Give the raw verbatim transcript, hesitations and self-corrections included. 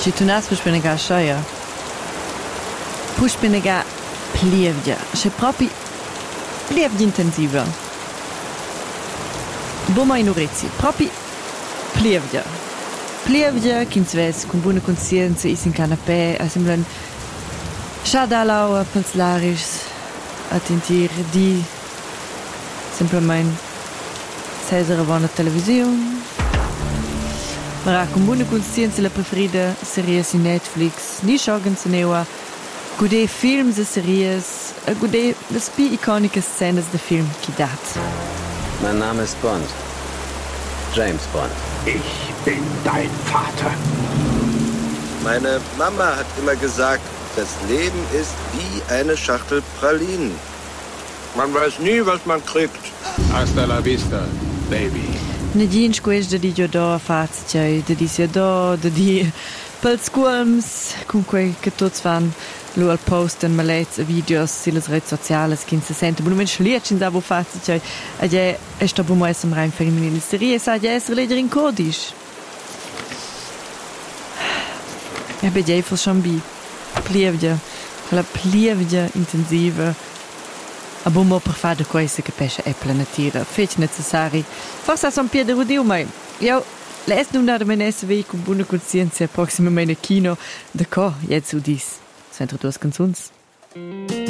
Ci tu nas push penega scheia. Push penega plievgia. C'è proprio plievgia intensiva. Boma in urezzi. Proprio plievgia. Plievgia, che ves con buona coscienza is in canapè, a sembran schadalau pels laris, a tentir di semplicemente Cesare buona televisione. Ma con buona coscienza la preferita serie su Netflix, ni schauen se neua, gude films e series, a gude las pi iconische scenes de film chi dat. Mein Name ist Bond. James Bond. Ich bin dein Vater. Meine Mama hat immer gesagt, das Leben ist wie eine Schachtel Pralinen. Man weiß nie, was man kriegt. Hasta la vista, baby. Ne gins quest da di jo da faz cei, da di sia da, da di pels scuoms, con quei che tots fan lo al posten malets videos sulle reti sociali che si sente, ma non schliert in da wo faz cei, a je è sta bumo esem rein femminile serie, sa je es leder in codisch. Ja be je fos schon bi. Plievgia, la plievgia intensiva. A bumo per fare de coise che pesce è planetira, fece necessari. Forse son piede rudiu mai. Io les nun da meine S W con buona coscienza prossima meine Kino, de co, jetzt udis. Sempre duas canzuns.